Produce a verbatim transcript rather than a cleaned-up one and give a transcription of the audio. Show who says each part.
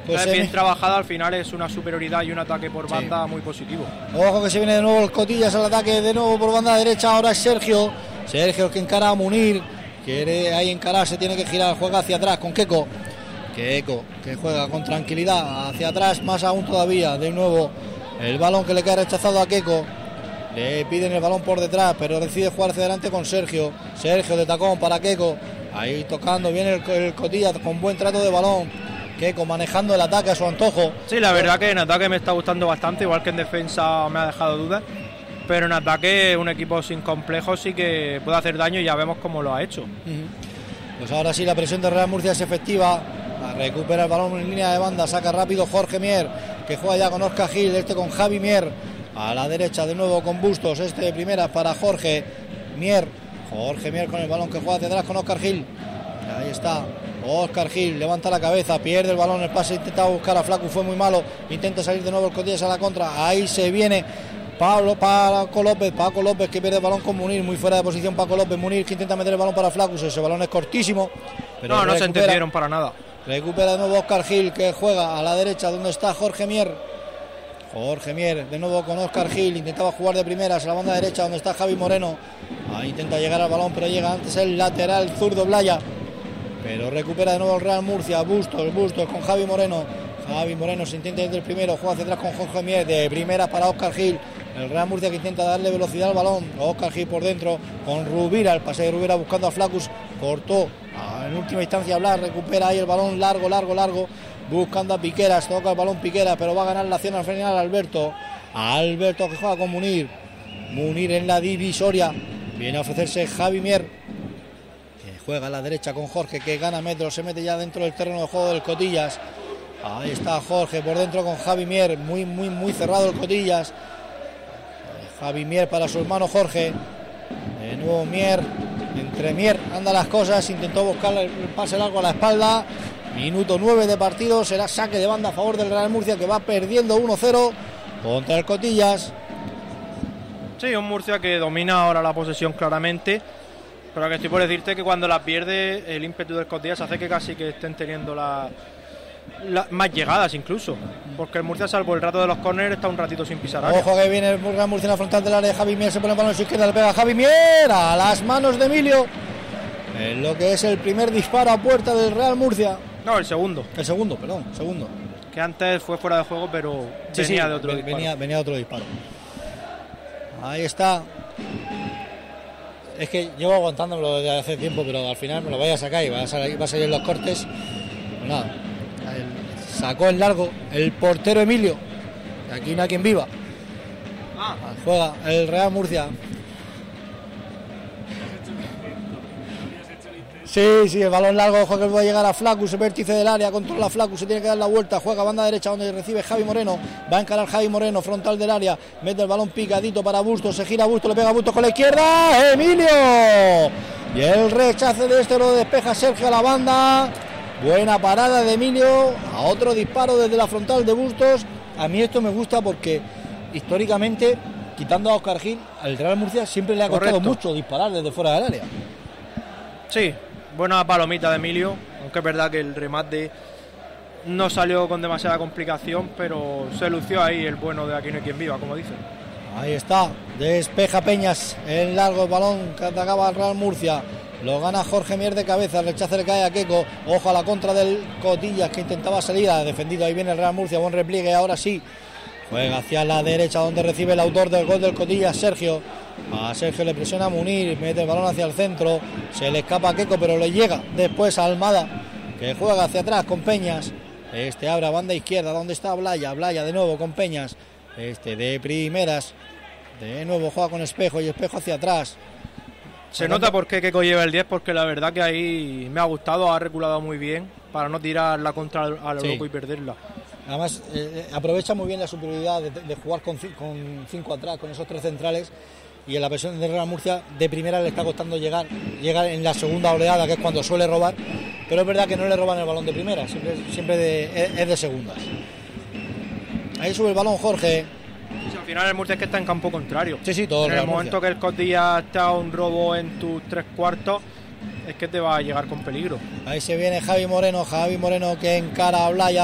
Speaker 1: Pues
Speaker 2: Entonces, bien trabajada, al final es una superioridad y un ataque por banda sí. muy positivo.
Speaker 1: Ojo que se viene de nuevo el Cotillas al ataque, de nuevo por banda derecha, ahora es Sergio. Sergio que encara a Munir, quiere ahí encararse, tiene que girar, juega hacia atrás con Keco. Keco que juega con tranquilidad, hacia atrás más aún todavía, de nuevo el balón que le queda rechazado a Keco. Le piden el balón por detrás, pero decide jugar hacia adelante con Sergio. Sergio de tacón para Keco, ahí tocando, viene el, el Cotillas con buen trato de balón. Keco manejando el ataque a su antojo.
Speaker 2: Sí, la verdad que en ataque me está gustando bastante, igual que en defensa me ha dejado dudas, pero en ataque un equipo sin complejos sí que puede hacer daño y ya vemos cómo lo ha hecho.
Speaker 1: Uh-huh. Pues ahora sí la presión de Real Murcia es efectiva, recupera el balón en línea de banda, saca rápido Jorge Mier, que juega ya con Óscar Gil, este con Javi Mier, a la derecha de nuevo con Bustos, este de primera para Jorge Mier, Jorge Mier con el balón que juega hacia atrás con Óscar Gil, ahí está. Óscar Gil levanta la cabeza, pierde el balón, el pase intentaba buscar a Flaco, fue muy malo, intenta salir de nuevo el Cotillas a la contra, ahí se viene Pablo, Paco López, Paco López que pierde el balón con Munir, muy fuera de posición Paco López, Munir que intenta meter el balón para Flacus, ese balón es cortísimo,
Speaker 2: pero no, no recupera, se entendieron para nada.
Speaker 1: Recupera de nuevo Óscar Gil que juega a la derecha donde está Jorge Mier, Jorge Mier de nuevo con Óscar Gil, intentaba jugar de primeras a la banda derecha donde está Javi Moreno, ahí intenta llegar al balón pero llega antes el lateral zurdo Blaya. Pero recupera de nuevo el Real Murcia, Bustos, Bustos con Javi Moreno. Javi Moreno se intenta ir del primero, juega hacia atrás con Jorge Mier, de primera para Óscar Gil. El Real Murcia que intenta darle velocidad al balón. Óscar Gil por dentro con Rubira, el pase de Rubira buscando a Flacus. Cortó en última instancia Blas, recupera ahí el balón largo, largo, largo. Buscando a Piqueras, toca el balón Piqueras, pero va a ganar la acción al final Alberto. Alberto que juega con Munir. Munir en la divisoria. Viene a ofrecerse Javi Mier. Juega a la derecha con Jorge que gana metros, se mete ya dentro del terreno de juego del Cotillas. Ahí está Jorge por dentro con Javi Mier, muy muy muy cerrado el Cotillas. Javi Mier para su hermano Jorge. De nuevo Mier, entre Mier anda las cosas, intentó buscar el pase largo a la espalda. Minuto nueve de partido, será saque de banda a favor del Real Murcia que va perdiendo uno cero contra el Cotillas.
Speaker 2: Sí, un Murcia que domina ahora la posesión claramente. Pero que estoy por decirte que cuando la pierde el ímpetu del Cotillas hace que casi que estén teniendo la, la, más llegadas incluso, porque el Murcia salvo el rato de los córneres está un ratito sin pisar área.
Speaker 1: Ojo que viene el Murcia en la frontal del área de Javi Mier, se pone el balón a su izquierda, le pega a Javi Mier a las manos de Emilio, en lo que es el primer disparo a puerta del Real Murcia.
Speaker 2: No, el segundo.
Speaker 1: El segundo, perdón, segundo.
Speaker 2: Que antes fue fuera de juego, pero
Speaker 1: sí,
Speaker 2: venía
Speaker 1: sí,
Speaker 2: de otro
Speaker 1: venía,
Speaker 2: disparo.
Speaker 1: Venía de otro disparo. Ahí está. Es que llevo aguantándolo desde hace tiempo, pero al final me lo voy a sacar y va a salir, va a salir los cortes. Pues nada, el, sacó el largo el portero Emilio. Aquí no hay quien viva.
Speaker 2: Ah.
Speaker 1: Juega el Real Murcia. Sí, sí, el balón largo, ojo que va a llegar a Flacus, el vértice del área, controla Flacus, se tiene que dar la vuelta, juega banda derecha donde recibe Javi Moreno, va a encarar Javi Moreno, frontal del área, mete el balón picadito para Bustos, se gira Bustos, le pega a Bustos con la izquierda, ¡Emilio! Y el rechace de este lo despeja Sergio a la banda, buena parada de Emilio, a otro disparo desde la frontal de Bustos. A mí esto me gusta porque históricamente, quitando a Óscar Gil, al Real Murcia siempre le ha costado Correcto. mucho disparar desde fuera del área.
Speaker 2: Sí, buena palomita de Emilio, aunque es verdad que el remate no salió con demasiada complicación, pero se lució ahí el bueno de Aquí no hay quien viva, como dicen.
Speaker 1: Ahí está, despeja Peñas, el largo balón que atacaba al Real Murcia, lo gana Jorge Mier de cabeza, el rechace le cae a Keco, ojo a la contra del Cotillas que intentaba salir, ha defendido, ahí viene el Real Murcia, buen repliegue, ahora sí, juega hacia la derecha donde recibe el autor del gol del Cotillas, Sergio. A Sergio le presiona a Munir, mete el balón hacia el centro, se le escapa a Keco pero le llega después a Almada que juega hacia atrás con Peñas, este abre a banda izquierda donde está Blaya, Blaya de nuevo con Peñas, este de primeras, de nuevo juega con Espejo y Espejo hacia atrás.
Speaker 2: Se nota por qué Keco lleva el diez, porque la verdad que ahí me ha gustado, ha reculado muy bien para no tirar la contra a lo sí. loco y perderla.
Speaker 1: Además eh, aprovecha muy bien la superioridad de, de jugar con, con cinco atrás, con esos tres centrales. Y en la presión de Real Murcia de primera le está costando llegar llegar en la segunda oleada, que es cuando suele robar, pero es verdad que no le roban el balón de primera, siempre, siempre de, es de segundas. Ahí sube el balón Jorge.
Speaker 2: Sí, al final el Murcia es que está en campo contrario.
Speaker 1: Sí, sí, todo
Speaker 2: en el, el momento que el Cotillas está un robo en tus tres cuartos, es que te va a llegar con peligro.
Speaker 1: Ahí se viene Javi Moreno, Javi Moreno que encara a Blaya.